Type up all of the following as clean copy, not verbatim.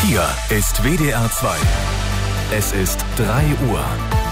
Hier ist WDR 2. Es ist 3 Uhr.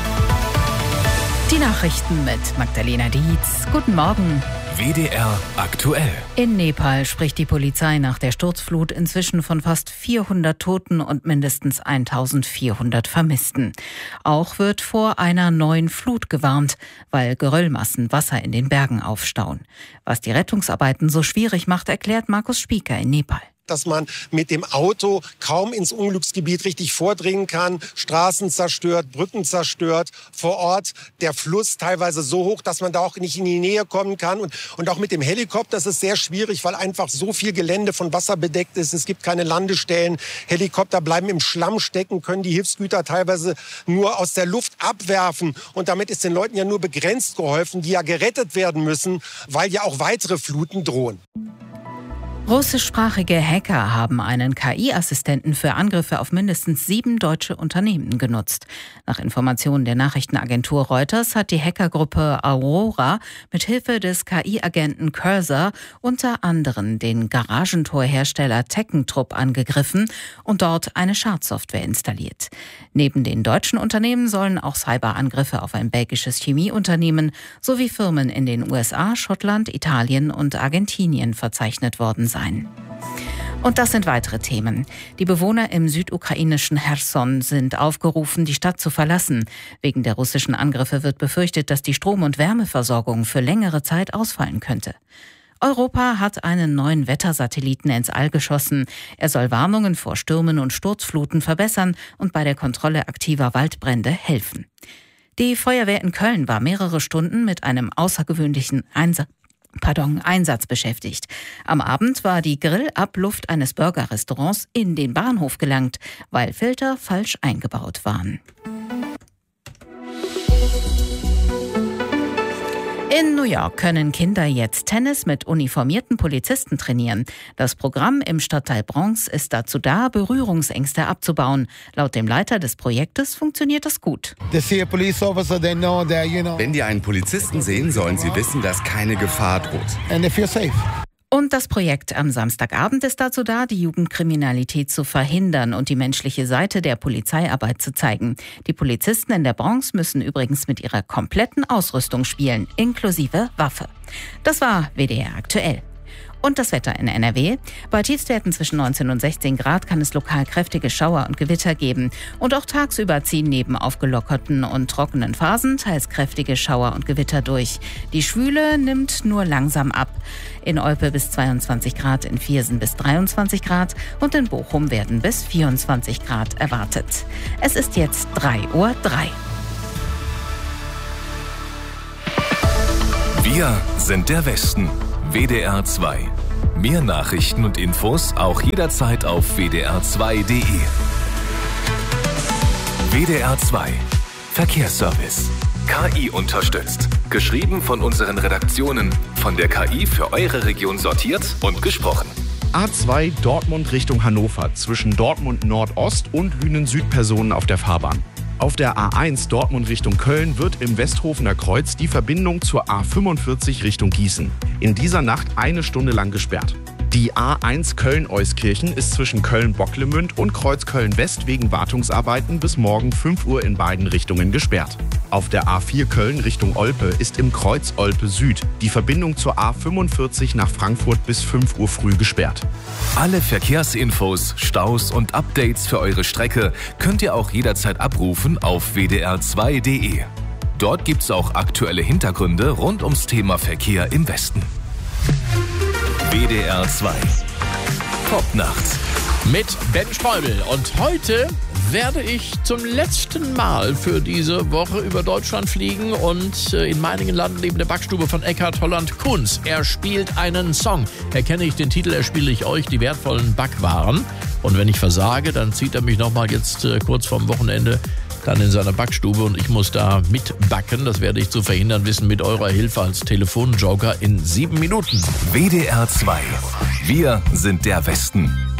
Die Nachrichten mit Magdalena Dietz. Guten Morgen. WDR aktuell. In Nepal spricht die Polizei nach der Sturzflut inzwischen von fast 400 Toten und mindestens 1400 Vermissten. Auch wird vor einer neuen Flut gewarnt, weil Geröllmassen Wasser in den Bergen aufstauen. Was die Rettungsarbeiten so schwierig macht, erklärt Markus Spieker in Nepal. Dass man mit dem Auto kaum ins Unglücksgebiet richtig vordringen kann, Straßen zerstört, Brücken zerstört, vor Ort der Fluss teilweise so hoch, dass man da auch nicht in die Nähe kommen kann. Und auch mit dem Helikopter ist es sehr schwierig, weil einfach so viel Gelände von Wasser bedeckt ist. Es gibt keine Landestellen. Helikopter bleiben im Schlamm stecken, können die Hilfsgüter teilweise nur aus der Luft abwerfen. Und damit ist den Leuten ja nur begrenzt geholfen, die ja gerettet werden müssen, weil ja auch weitere Fluten drohen. Russischsprachige Hacker haben einen KI-Assistenten für Angriffe auf mindestens 7 deutsche Unternehmen genutzt. Nach Informationen der Nachrichtenagentur Reuters hat die Hackergruppe Aurora mit Hilfe des KI-Agenten Cursor unter anderem den Garagentorhersteller Teckentrupp angegriffen und dort eine Schadsoftware installiert. Neben den deutschen Unternehmen sollen auch Cyberangriffe auf ein belgisches Chemieunternehmen sowie Firmen in den USA, Schottland, Italien und Argentinien verzeichnet worden sein. Und das sind weitere Themen. Die Bewohner im südukrainischen Cherson sind aufgerufen, die Stadt zu verlassen. Wegen der russischen Angriffe wird befürchtet, dass die Strom- und Wärmeversorgung für längere Zeit ausfallen könnte. Europa hat einen neuen Wettersatelliten ins All geschossen. Er soll Warnungen vor Stürmen und Sturzfluten verbessern und bei der Kontrolle aktiver Waldbrände helfen. Die Feuerwehr in Köln war mehrere Stunden mit einem außergewöhnlichen Einsatz beschäftigt. Am Abend war die Grillabluft eines Burgerrestaurants in den Bahnhof gelangt, weil Filter falsch eingebaut waren. In New York können Kinder jetzt Tennis mit uniformierten Polizisten trainieren. Das Programm im Stadtteil Bronx ist dazu da, Berührungsängste abzubauen. Laut dem Leiter des Projektes funktioniert das gut. Wenn die einen Polizisten sehen, sollen sie wissen, dass keine Gefahr droht. Und das Projekt am Samstagabend ist dazu da, die Jugendkriminalität zu verhindern und die menschliche Seite der Polizeiarbeit zu zeigen. Die Polizisten in der Bronx müssen übrigens mit ihrer kompletten Ausrüstung spielen, inklusive Waffe. Das war WDR aktuell. Und das Wetter in NRW. Bei Tiefstwerten zwischen 19 und 16 Grad kann es lokal kräftige Schauer und Gewitter geben. Und auch tagsüber ziehen neben aufgelockerten und trockenen Phasen teils kräftige Schauer und Gewitter durch. Die Schwüle nimmt nur langsam ab. In Olpe bis 22 Grad, in Viersen bis 23 Grad und in Bochum werden bis 24 Grad erwartet. Es ist jetzt 3:03 Uhr. Wir sind der Westen. WDR 2. Mehr Nachrichten und Infos auch jederzeit auf wdr2.de. WDR 2. Verkehrsservice. KI unterstützt. Geschrieben von unseren Redaktionen. Von der KI für eure Region sortiert und gesprochen. A2 Dortmund Richtung Hannover. Zwischen Dortmund Nordost und Lünen Süd Personen auf der Fahrbahn. Auf der A1 Dortmund Richtung Köln wird im Westhofener Kreuz die Verbindung zur A45 Richtung Gießen in dieser Nacht 1 Stunde lang gesperrt. Die A1 Köln-Euskirchen ist zwischen Köln-Bocklemünd und Kreuz Köln-West wegen Wartungsarbeiten bis morgen 5 Uhr in beiden Richtungen gesperrt. Auf der A4 Köln Richtung Olpe ist im Kreuz Olpe Süd die Verbindung zur A45 nach Frankfurt bis 5 Uhr früh gesperrt. Alle Verkehrsinfos, Staus und Updates für eure Strecke könnt ihr auch jederzeit abrufen auf wdr2.de. Dort gibt's auch aktuelle Hintergründe rund ums Thema Verkehr im Westen. WDR 2. Popnacht. Mit Ben Streubel. Und heute werde ich zum letzten Mal für diese Woche über Deutschland fliegen und in Meiningen landen neben der Backstube von Eckhard Holland-Kunz. Er spielt einen Song. Erkenne ich den Titel, erspiele ich euch die wertvollen Backwaren. Und wenn ich versage, dann zieht er mich nochmal jetzt kurz vorm Wochenende dann in seiner Backstube und ich muss da mitbacken. Das werde ich zu verhindern wissen mit eurer Hilfe als Telefonjoker in 7 Minuten. WDR 2. Wir sind der Westen.